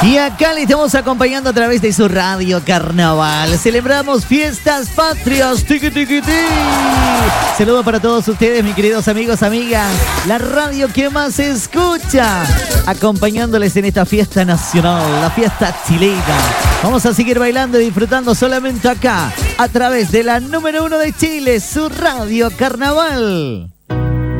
Y acá le estamos acompañando a través de su radio Carnaval. Celebramos fiestas patrias. Tiqui, tiqui, tiqui. Saludos para todos ustedes, mis queridos amigos, amigas. La radio que más se escucha. Acompañándoles en esta fiesta nacional, la fiesta chilena. Vamos a seguir bailando y disfrutando solamente acá, a través de la número 1 de Chile, su radio Carnaval.